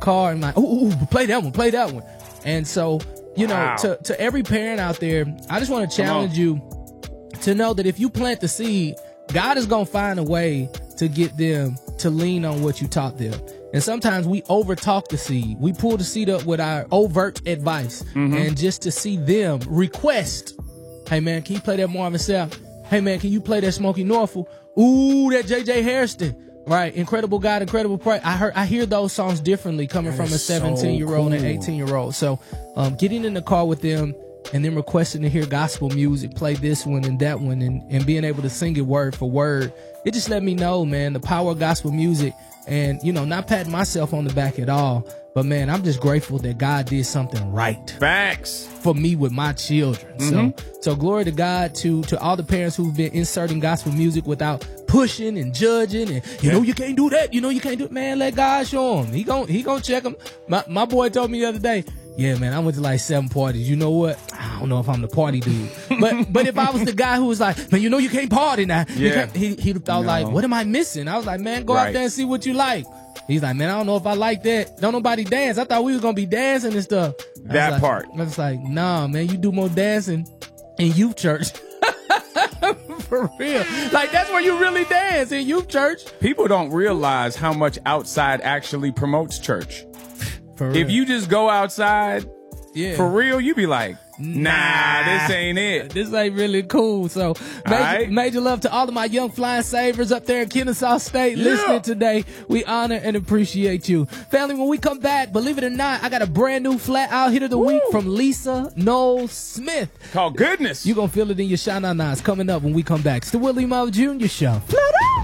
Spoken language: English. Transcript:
car and like, ooh, play that one. And so, you know, to every parent out there, I just want to challenge you to know that if you plant the seed, God is going to find a way to get them to lean on what you taught them. And sometimes we overtalk the seed. We pull the seed up with our overt advice. And just to see them request, hey man, can you play that Marvin Sapp? Hey man, can you play that Smokey Norfolk? Ooh, that J.J. Hairston. Right, Incredible God, Incredible Praise. I hear those songs differently coming from a 17-year-old and an 18-year-old. So getting in the car with them and then requesting to hear gospel music, play this one and that one, and being able to sing it word for word, it just let me know, man, the power of gospel music. And, you know, not patting myself on the back at all, but man, I'm just grateful that God did something right. Facts. For me with my children. So glory to God, to all the parents who've been inserting gospel music without pushing and judging and, you know, you can't do that. You know, you can't do it. Man, let God show him. He gon' check him. My boy told me the other day, yeah, man, I went to like 7 parties. You know what? I don't know if I'm the party dude. But if I was the guy who was like, man, you know you can't party now. Yeah. He thought like, what am I missing? I was like, man, go out there and see what you like. He's like, man, I don't know if I like that. Don't nobody dance. I thought we was going to be dancing and stuff. That part. I was like, nah, man, you do more dancing in youth church. For real. Like, that's where you really dance, in youth church. People don't realize how much outside actually promotes church. For real. If you just go outside, for real, you be like, nah, this ain't it. This ain't really cool. So major love to all of my young flying savers up there in Kennesaw State listening today. We honor and appreciate you. Family, when we come back, believe it or not, I got a brand new flat out hit of the week from Lisa Knowles Smith. Called Goodness. You're going to feel it in your Shana Nas coming up when we come back. It's the Willie Mo Jr. Show.